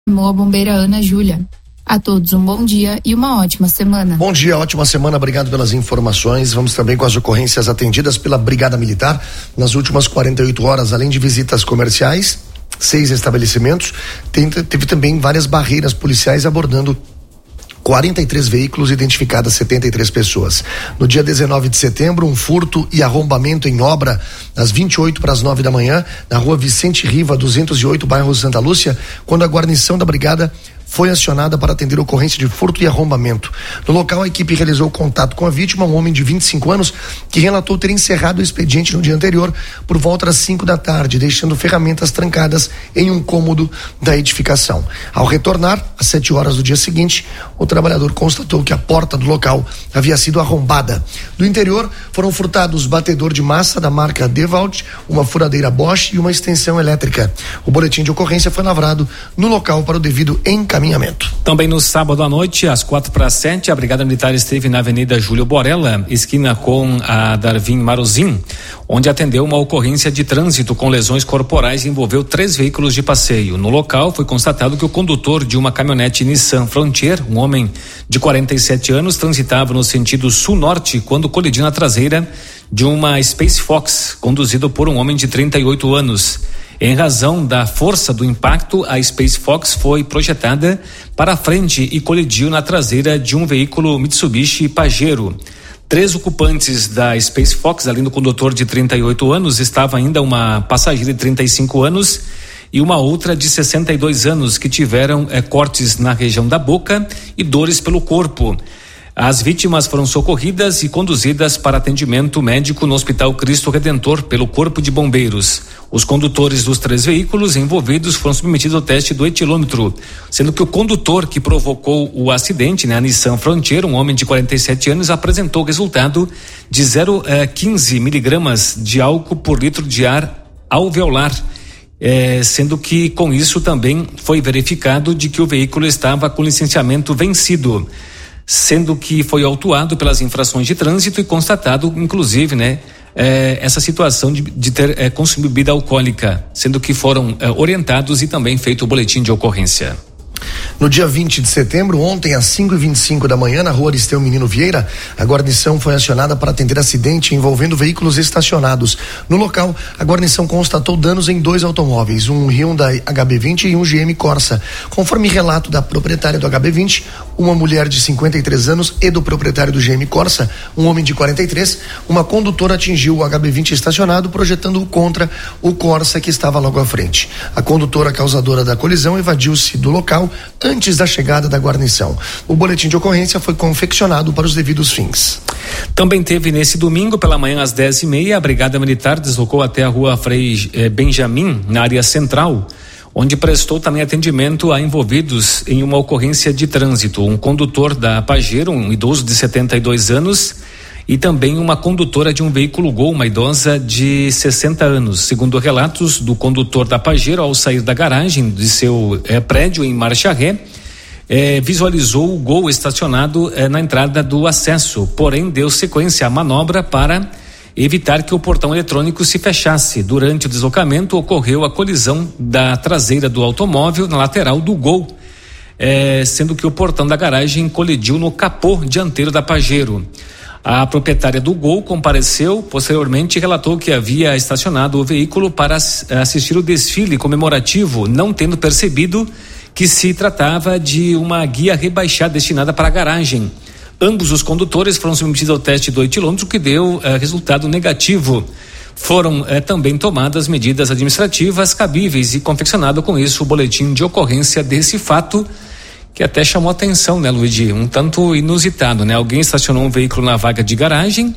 A bombeira Ana Júlia. A todos um bom dia e uma ótima semana. Bom dia, ótima semana, obrigado pelas informações. Vamos também com as ocorrências atendidas pela Brigada Militar nas últimas 48 horas, além de visitas comerciais, 6 estabelecimentos, teve também várias barreiras policiais abordando 43 veículos, identificadas 73 pessoas. No dia 19 de setembro, um furto e arrombamento em obra, às 8:58 da manhã, na rua Vicente Riva, 208, bairro Santa Lúcia, quando a guarnição da brigada foi acionada para atender a ocorrência de furto e arrombamento. No local, a equipe realizou contato com a vítima, um homem de 25 anos, que relatou ter encerrado o expediente no dia anterior, por volta das 5 da tarde, deixando ferramentas trancadas em um cômodo da edificação. Ao retornar, às 7 horas do dia seguinte, o trabalhador constatou que a porta do local havia sido arrombada. Do interior, foram furtados batedor de massa da marca Dewalt, uma furadeira Bosch e uma extensão elétrica. O boletim de ocorrência foi lavrado no local para o devido encaminhamento. Também no sábado à noite, às 4:07, a Brigada Militar esteve na Avenida Júlio Borella, esquina com a Darwin Marozin, onde atendeu uma ocorrência de trânsito com lesões corporais e envolveu 3 veículos de passeio. No local, foi constatado que o condutor de uma caminhonete Nissan Frontier, um homem de 47 anos, transitava no sentido sul-norte quando colidiu na traseira de uma Space Fox, conduzido por um homem de 38 anos. Em razão da força do impacto, a Space Fox foi projetada para frente e colidiu na traseira de um veículo Mitsubishi Pajero. 3 ocupantes da Space Fox, além do condutor de 38 anos, estava ainda uma passageira de 35 anos e uma outra de 62 anos que tiveram cortes na região da boca e dores pelo corpo. As vítimas foram socorridas e conduzidas para atendimento médico no Hospital Cristo Redentor pelo Corpo de Bombeiros. Os condutores dos 3 veículos envolvidos foram submetidos ao teste do etilômetro, sendo que o condutor que provocou o acidente, a Nissan Frontier, um homem de 47 anos, apresentou o resultado de 0,15 miligramas de álcool por litro de ar alveolar, sendo que com isso também foi verificado de que o veículo estava com licenciamento vencido, sendo que foi autuado pelas infrações de trânsito e constatado, inclusive, essa situação de ter consumido bebida alcoólica, sendo que foram orientados e também feito o boletim de ocorrência. No dia 20 de setembro, ontem às 5:25 da manhã, na rua Aristeu Menino Vieira, a guarnição foi acionada para atender acidente envolvendo veículos estacionados. No local, a guarnição constatou danos em 2 automóveis, um Hyundai HB20 e um GM Corsa. Conforme relato da proprietária do HB20, uma mulher de 53 anos e do proprietário do GM Corsa, um homem de 43, uma condutora atingiu o HB20 estacionado, projetando-o contra o Corsa que estava logo à frente. A condutora causadora da colisão evadiu-se do local antes da chegada da guarnição. O boletim de ocorrência foi confeccionado para os devidos fins. Também teve nesse domingo, pela manhã às 10:30, a Brigada Militar deslocou até a rua Frei Benjamin, na área central, onde prestou também atendimento a envolvidos em uma ocorrência de trânsito. Um condutor da Pajero, um idoso de 72 anos, e também uma condutora de um veículo Gol, uma idosa de 60 anos. Segundo relatos do condutor da Pajero, ao sair da garagem de seu prédio em marcha ré, visualizou o Gol estacionado na entrada do acesso, porém deu sequência à manobra para evitar que o portão eletrônico se fechasse. Durante o deslocamento, ocorreu a colisão da traseira do automóvel na lateral do Gol, sendo que o portão da garagem colidiu no capô dianteiro da Pajero. A proprietária do Gol compareceu, posteriormente relatou que havia estacionado o veículo para assistir o desfile comemorativo, não tendo percebido que se tratava de uma guia rebaixada destinada para a garagem. Ambos os condutores foram submetidos ao teste do etilômetro, que deu resultado negativo. Foram também tomadas medidas administrativas cabíveis e confeccionado com isso o boletim de ocorrência desse fato, que até chamou atenção, Luigi? Um tanto inusitado, Alguém estacionou um veículo na vaga de garagem,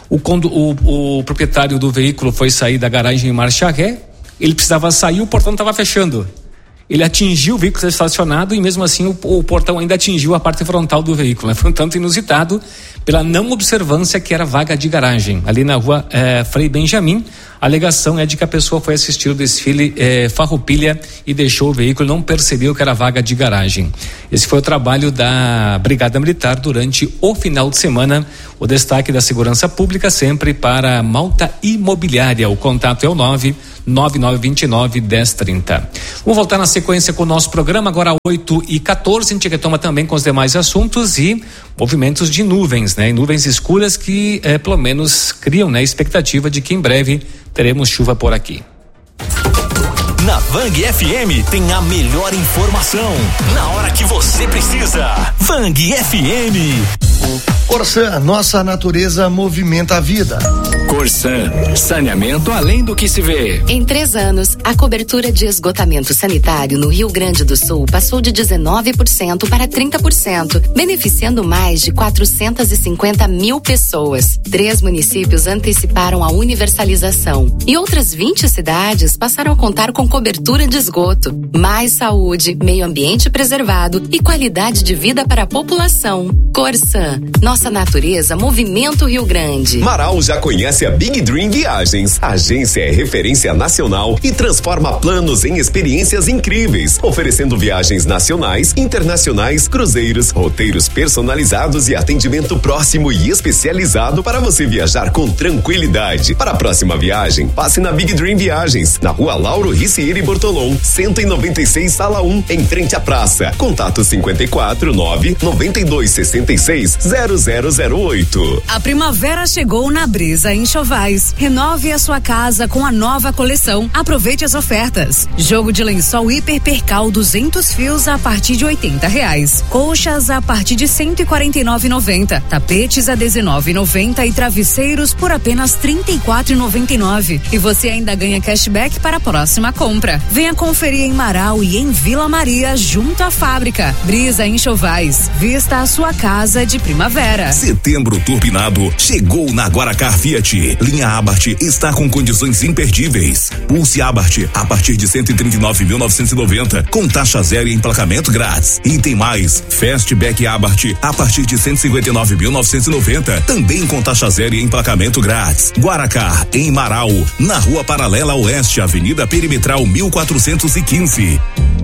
o proprietário do veículo foi sair da garagem em marcha ré, ele precisava sair, o portão estava fechando. Ele atingiu o veículo estacionado e mesmo assim o portão ainda atingiu a parte frontal do veículo. Foi um tanto inusitado pela não observância que era vaga de garagem. Ali na rua Frei Benjamin, a alegação é de que a pessoa foi assistir o desfile Farroupilha e deixou o veículo, não percebeu que era vaga de garagem. Esse foi o trabalho da Brigada Militar durante o final de semana, O destaque da segurança pública sempre para Malta Imobiliária. O contato é o 99929-1030. Vamos voltar na sequência com o nosso programa, agora 8h14. A gente retoma também com os demais assuntos e movimentos de nuvens, né? Nuvens escuras que pelo menos criam, né, expectativa de que em breve teremos chuva por aqui. Na Vang FM tem a melhor informação na hora que você precisa. Vang FM. Corsan, nossa natureza movimenta a vida. Corsan, saneamento além do que se vê. Em 3 anos, a cobertura de esgotamento sanitário no Rio Grande do Sul passou de 19% para 30%, beneficiando mais de 450 mil pessoas. 3 municípios anteciparam a universalização e outras 20 cidades passaram a contar com cobertura de esgoto. Mais saúde, meio ambiente preservado e qualidade de vida para a população. Corsan, nossa natureza movimenta o Rio Grande. Marau já conhece a Big Dream Viagens. A agência é referência nacional e transforma planos em experiências incríveis, oferecendo viagens nacionais, internacionais, cruzeiros, roteiros personalizados e atendimento próximo e especializado para você viajar com tranquilidade. Para a próxima viagem, passe na Big Dream Viagens, na Rua Lauro Ricieri Bortolom, 196, Sala 1, em frente à praça. Contato 549-9266-0008. A primavera chegou na Brisa Enxovais. Renove a sua casa com a nova coleção. Aproveite as ofertas. Jogo de lençol Hiper Percal 200 fios a partir de R$80. Colchas a partir de R$149,90. Tapetes a R$19,90 e travesseiros por apenas R$34,99. E você ainda ganha cashback para a próxima compra. Venha conferir em Marau e em Vila Maria, junto à fábrica. Brisa Enxovais. Vista a sua casa de primavera. Setembro turbinado chegou na Guaracar Fiat. Linha Abarth está com condições imperdíveis. Pulse Abarth a partir de 139.990 com taxa zero e emplacamento grátis. E tem mais, Fastback Abarth a partir de 159.990 também com taxa zero e emplacamento grátis. Guaracar em Marau, na Rua Paralela Oeste, Avenida Perimetral 1415.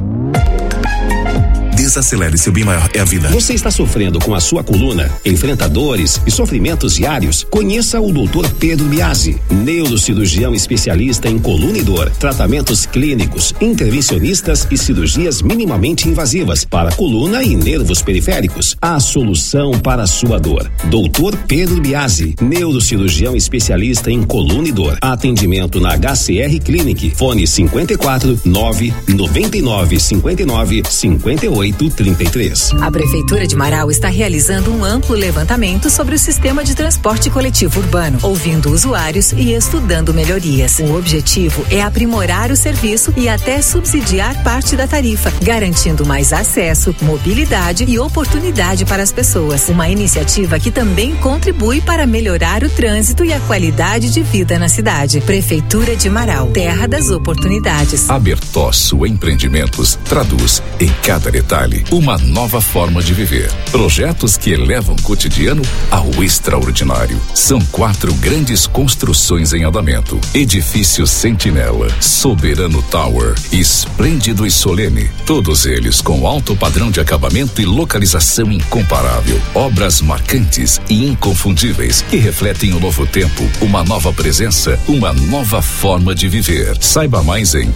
Desacelere, seu bem maior é a vida. Você está sofrendo com a sua coluna? Enfrenta dores e sofrimentos diários? Conheça o Dr. Pedro Biasi, neurocirurgião especialista em coluna e dor, tratamentos clínicos, intervencionistas e cirurgias minimamente invasivas para coluna e nervos periféricos. A solução para a sua dor. Dr. Pedro Biasi, neurocirurgião especialista em coluna e dor. Atendimento na HCR Clinic. Fone 54 999 59 58 33. A Prefeitura de Marau está realizando um amplo levantamento sobre o sistema de transporte coletivo urbano, ouvindo usuários e estudando melhorias. O objetivo é aprimorar o serviço e até subsidiar parte da tarifa, garantindo mais acesso, mobilidade e oportunidade para as pessoas. Uma iniciativa que também contribui para melhorar o trânsito e a qualidade de vida na cidade. Prefeitura de Marau, terra das oportunidades. A Bertosso Empreendimentos traduz em cada detalhe uma nova forma de viver. Projetos que elevam o cotidiano ao extraordinário. São 4 grandes construções em andamento: Edifício Sentinela, Soberano Tower, Esplêndido e Solene. Todos eles com alto padrão de acabamento e localização incomparável. Obras marcantes e inconfundíveis que refletem o novo tempo, uma nova presença, uma nova forma de viver. Saiba mais em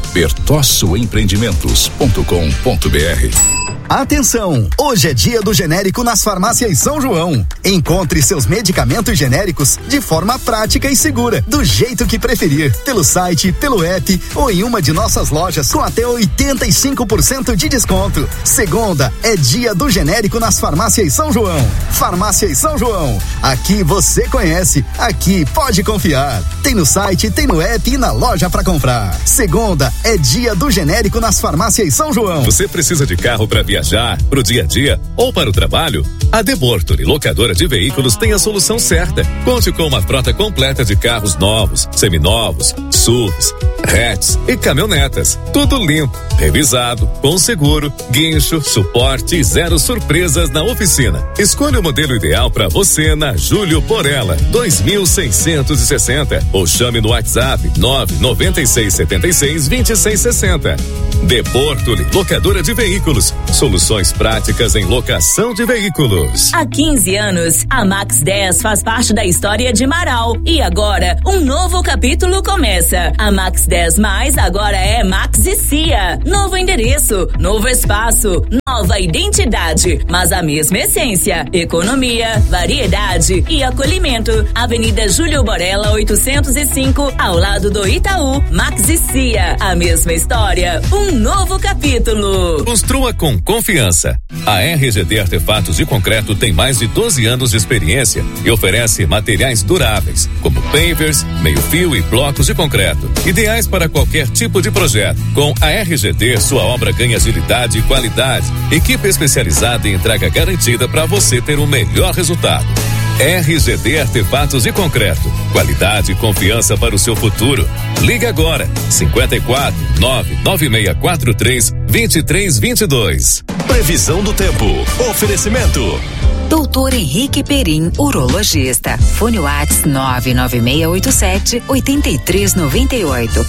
bertossoempreendimentos.com.br. Atenção! Hoje é dia do genérico nas farmácias São João. Encontre seus medicamentos genéricos de forma prática e segura, do jeito que preferir, pelo site, pelo app ou em uma de nossas lojas com até 85% de desconto. Segunda é dia do genérico nas farmácias São João. Farmácias São João. Aqui você conhece, aqui pode confiar. Tem no site, tem no app e na loja para comprar. Segunda é dia do genérico nas farmácias São João. Você precisa de carro para viajar, pro dia a dia ou para o trabalho? A De Bortoli, locadora de veículos, tem a solução certa. Conte com uma frota completa de carros novos, seminovos, SUVs, hatches e caminhonetas. Tudo limpo, revisado, com seguro, guincho, suporte e 0 surpresas na oficina. Escolha o modelo ideal para você na Júlio Porella, 2660, ou chame no WhatsApp 996762660. De Bortoli, locadora de veículos. Soluções práticas em locação de veículos. Há 15 anos, a Max 10 faz parte da história de Marau. E agora, um novo capítulo começa. A Max 10 Mais agora é Max e Cia. Novo endereço, novo espaço, nova identidade, mas a mesma essência. Economia, variedade e acolhimento. Avenida Júlio Borella 805, ao lado do Itaú. Max e Cia, a mesma história, um novo capítulo. Construa com confiança. A RGD Artefatos de Concreto tem mais de 12 anos de experiência e oferece materiais duráveis, como pavers, meio-fio e blocos de concreto, ideais para qualquer tipo de projeto. Com a RGD, sua obra ganha agilidade e qualidade. Equipe especializada em entrega garantida para você ter o melhor resultado. RGD Artefatos de Concreto. Qualidade e confiança para o seu futuro. Ligue agora. 54 99643 2322. Previsão do tempo. Oferecimento. Doutor Henrique Perim, urologista. Fone Whats 99687-8398.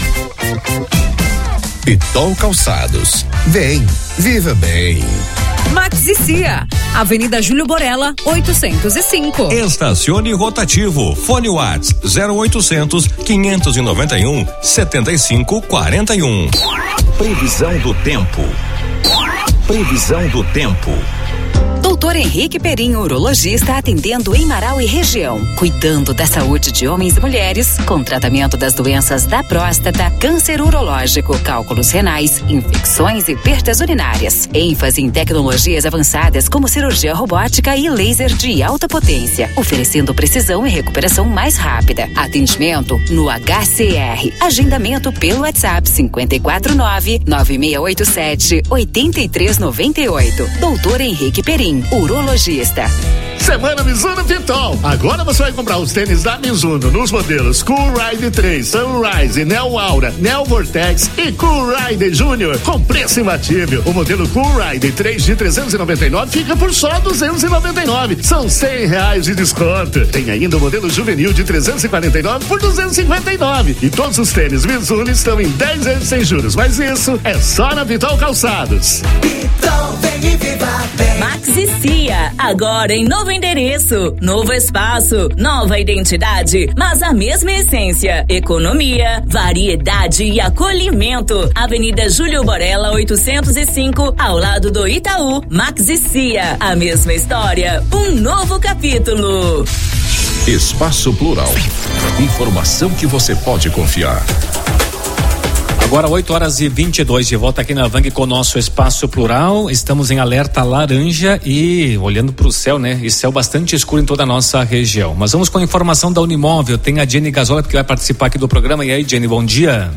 Pitol Calçados. Vem, viva bem. Max e Cia, Avenida Júlio Borella, 805. Estacione rotativo. Fone Whats 0800 591 7541. Previsão do tempo. Previsão do tempo. Doutor Henrique Perim, urologista, atendendo em Marau e região, cuidando da saúde de homens e mulheres, com tratamento das doenças da próstata, câncer urológico, cálculos renais, infecções e perdas urinárias. ênfase em tecnologias avançadas como cirurgia robótica e laser de alta potência, oferecendo precisão e recuperação mais rápida. Atendimento no HCR. Agendamento pelo WhatsApp 549-9687-8398. Doutor Henrique Perim, urologista. Semana Mizuno Pitol. Agora você vai comprar os tênis da Mizuno nos modelos Cool Ride 3, Sunrise, Neo Aura, Neo Vortex e Cool Ride Júnior com preço imbatível. O modelo Cool Ride 3 de 399 fica por só 299. São R$100 de desconto. Tem ainda o modelo juvenil de 349 por 259. E todos os tênis Mizuno estão em 10 vezes sem juros. Mas isso é só na Pitol Calçados. Pitol, vem e viva bem. Max e Cia, agora em novo endereço, novo espaço, nova identidade, mas a mesma essência. Economia, variedade e acolhimento. Avenida Júlio Borella 805, ao lado do Itaú. Max e Cia, a mesma história, um novo capítulo. Espaço Plural. Informação que você pode confiar. Agora 8h22, de volta aqui na Vang com o nosso Espaço Plural. Estamos em alerta laranja e olhando para o céu, né? E céu bastante escuro em toda a nossa região. Mas vamos com a informação da Unimóvel. Tem a Jenny Gazola que vai participar aqui do programa. E aí, Jenny, bom dia.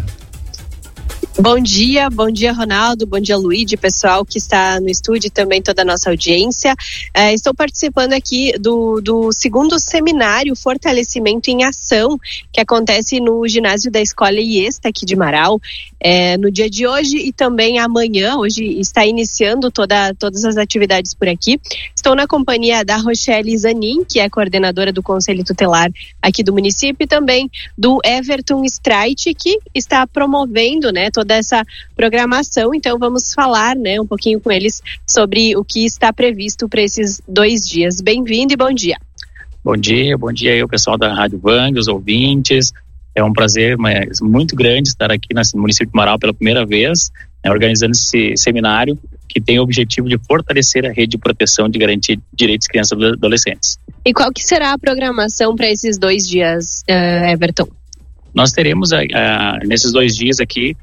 Bom dia Ronaldo, bom dia Luíde, pessoal que está no estúdio e também toda a nossa audiência. Estou participando aqui do segundo seminário Fortalecimento em Ação, que acontece no ginásio da Escola IESTA aqui de Marau, no dia de hoje e também amanhã. Hoje está iniciando todas as atividades por aqui. Estou na companhia da Rochelle Zanin, que é coordenadora do Conselho Tutelar aqui do município, e também do Everton Streit, que está promovendo, né, toda essa programação. Então vamos falar, né, um pouquinho com eles sobre o que está previsto para esses 2 dias. Bem-vindo e bom dia. Bom dia aí o pessoal da Rádio Vang, os ouvintes. É um prazer muito grande estar aqui no município de Marau pela primeira vez, né, organizando esse seminário que tem o objetivo de fortalecer a rede de proteção de garantia de direitos de crianças e adolescentes. E qual que será a programação para esses 2 dias, Everton? Nós teremos nesses 2 dias aqui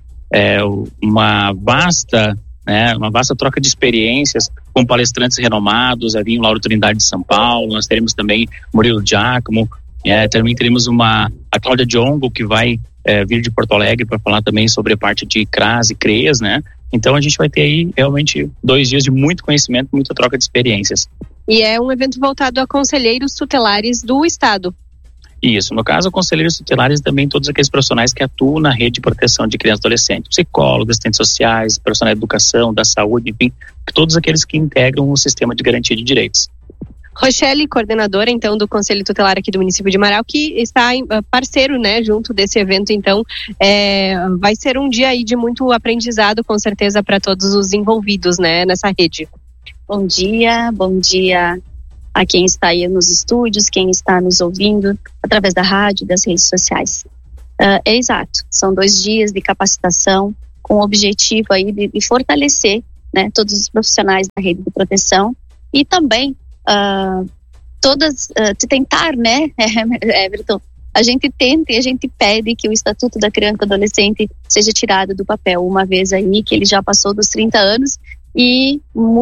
uma vasta troca de experiências com palestrantes renomados. Havia o Lauro Trindade de São Paulo, nós teremos também Murilo Giacomo, também teremos a Cláudia Diongo, que vai vir de Porto Alegre para falar também sobre a parte de CRAS e CREAS, né? Então a gente vai ter aí realmente 2 dias de muito conhecimento, muita troca de experiências. E é um evento voltado a conselheiros tutelares do Estado. Isso, no caso, conselheiros tutelares e também todos aqueles profissionais que atuam na rede de proteção de crianças e adolescentes, psicólogos, assistentes sociais, profissionais de educação, da saúde, enfim, todos aqueles que integram o sistema de garantia de direitos. Rochelle, coordenadora, então, do Conselho Tutelar aqui do município de Marau, que está parceiro, né, junto desse evento, então, vai ser um dia aí de muito aprendizado, com certeza, para todos os envolvidos, né, nessa rede. Bom dia a quem está aí nos estúdios, quem está nos ouvindo através da rádio, das redes sociais. É exato, são 2 dias de capacitação com o objetivo aí de fortalecer, né, todos os profissionais da rede de proteção e também de tentar, né, Everton, a gente tenta e a gente pede que o Estatuto da Criança e Adolescente seja tirado do papel, uma vez aí que ele já passou dos 30 anos e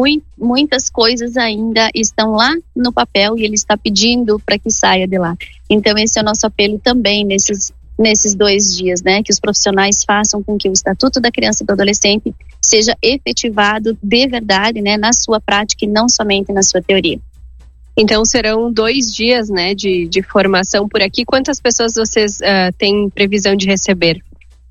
muitas coisas ainda estão lá no papel e ele está pedindo para que saia de lá. Então esse é o nosso apelo também nesses 2 dias, né, que os profissionais façam com que o Estatuto da Criança e do Adolescente seja efetivado de verdade, né, na sua prática e não somente na sua teoria. Então serão 2 dias, né, de formação por aqui. Quantas pessoas vocês têm previsão de receber?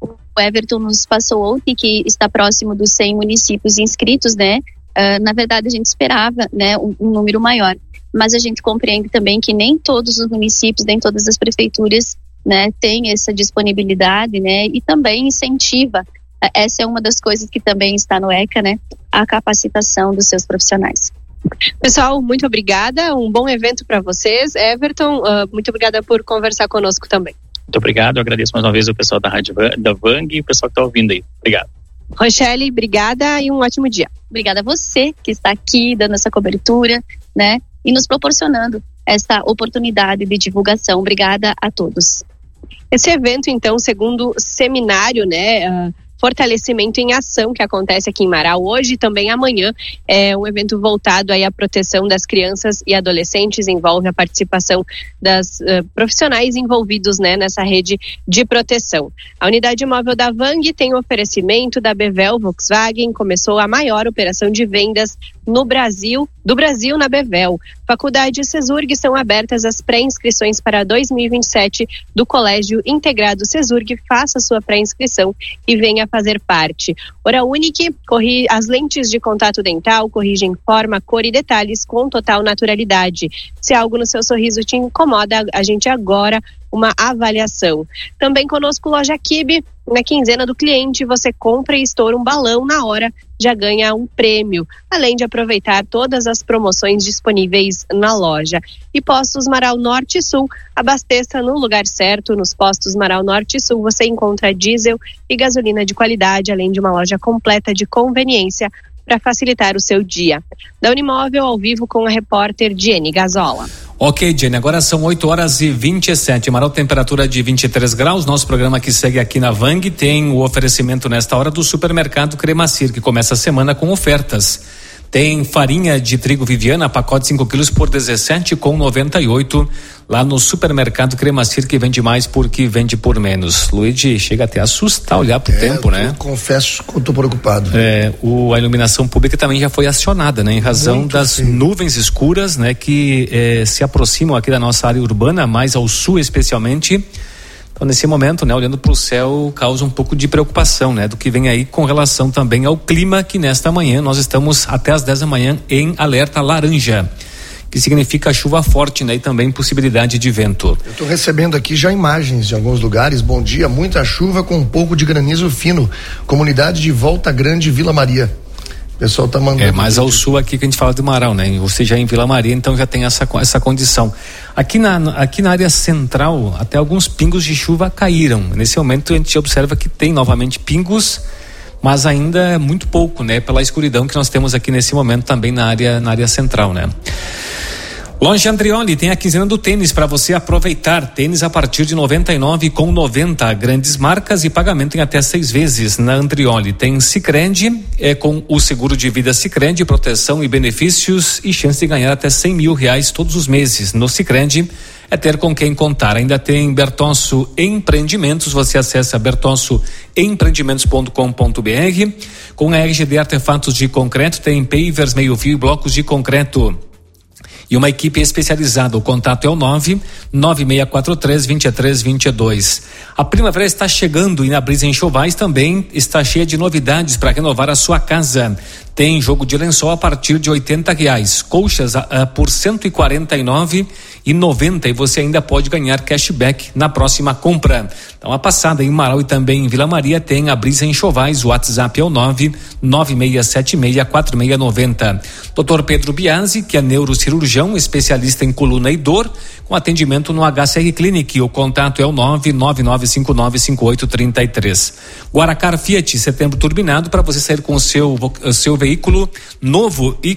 O Everton nos passou ontem que está próximo dos 100 municípios inscritos, né? Na verdade a gente esperava, né, um número maior, mas a gente compreende também que nem todos os municípios, nem todas as prefeituras, né, têm essa disponibilidade, né, e também incentiva. Essa é uma das coisas que também está no ECA, né, a capacitação dos seus profissionais. Pessoal, muito obrigada, um bom evento para vocês. Everton, muito obrigada por conversar conosco também. Muito obrigado, eu agradeço mais uma vez o pessoal da Rádio da Vang e o pessoal que está ouvindo aí. Obrigado. Rochelle, obrigada e um ótimo dia. Obrigada a você que está aqui dando essa cobertura, né, e nos proporcionando essa oportunidade de divulgação. Obrigada a todos. Esse evento, então, segundo seminário, né, Fortalecimento em Ação, que acontece aqui em Marau hoje e também amanhã, é um evento voltado aí à proteção das crianças e adolescentes, envolve a participação das profissionais envolvidos, né, nessa rede de proteção. A unidade móvel da Vang tem o oferecimento da Bevel Volkswagen, começou a maior operação de vendas do Brasil na Bevel. Faculdade e Cesurg são abertas as pré-inscrições para 2027 do Colégio Integrado Cesurg. Faça sua pré-inscrição e venha fazer parte. Oral Unique, as lentes de contato dental corrigem forma, cor e detalhes com total naturalidade. Se algo no seu sorriso te incomoda, a gente agora uma avaliação. Também conosco Loja Kibe, na quinzena do cliente você compra e estoura um balão na hora, já ganha um prêmio, além de aproveitar todas as promoções disponíveis na loja. E Postos Marau Norte e Sul, abasteça no lugar certo. Nos Postos Marau Norte e Sul você encontra diesel e gasolina de qualidade, além de uma loja completa de conveniência para facilitar o seu dia. Da Unimóvel ao vivo com a repórter Jenny Gazola. Ok, Jenny, agora são 8h27, Marau, temperatura de 23 graus, nosso programa que segue aqui na Vang tem o oferecimento nesta hora do supermercado Cremacir, que começa a semana com ofertas. Tem farinha de trigo Viviana, pacote 5 quilos por 17,98 lá no supermercado Cremacir, que vende mais porque vende por menos. Luigi, chega até a assustar olhar pro tempo, né? Confesso que eu tô preocupado. A iluminação pública também já foi acionada, né? Em razão das nuvens escuras, né? Que se aproximam aqui da nossa área urbana, mais ao sul especialmente. Então, nesse momento, né, olhando para o céu, causa um pouco de preocupação, né, do que vem aí com relação também ao clima, que nesta manhã nós estamos até às 10 da manhã em alerta laranja, que significa chuva forte, né, e também possibilidade de vento. Eu estou recebendo aqui já imagens de alguns lugares. Bom dia, muita chuva com um pouco de granizo fino. Comunidade de Volta Grande, Vila Maria. O pessoal tá mandando. Mais ao sul aqui que a gente fala de Marau, né? Você já em Vila Maria, então já tem essa condição. Aqui na área central, até alguns pingos de chuva caíram. Nesse momento a gente observa que tem novamente pingos, mas ainda é muito pouco, né? Pela escuridão que nós temos aqui nesse momento também na área central, né? Loja Andrioli tem a quinzena do tênis para você aproveitar. Tênis a partir de 99,90. Grandes marcas e pagamento em até 6 vezes na Andrioli. Tem Sicredi, com o seguro de vida Sicredi, proteção e benefícios e chance de ganhar até R$100 mil todos os meses. No Sicredi é ter com quem contar. Ainda tem Bertonso Empreendimentos. Você acessa bertonsoempreendimentos.com.br. Com a RGD Artefatos de Concreto, tem pavers, meio-fio e blocos de concreto. E uma equipe especializada. O contato é o 99643-2322. A primavera está chegando e na Brisa Enxovais também está cheia de novidades para renovar a sua casa. Tem jogo de lençol a partir de R$80, colchas por R$149,90 e você ainda pode ganhar cashback na próxima compra. Então, a passada em Marau e também em Vila Maria tem a Brisa Enxovais, o WhatsApp é o 996764690. Dr. Pedro Biasi, que é neurocirurgião, especialista em coluna e dor, com atendimento no HCR Clinic. O contato é o 999595833. Guaracar Fiat, setembro turbinado, para você sair com o seu veículo novo e